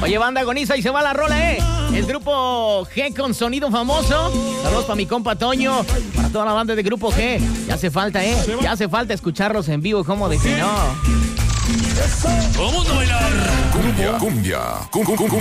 Oye, banda, agoniza y se va la rola, El grupo G con sonido famoso. Saludos para mi compa Toño, para toda la banda de grupo G. Ya hace falta, Ya hace falta escucharlos en vivo, como de que no. Vamos a bailar. Cumbia.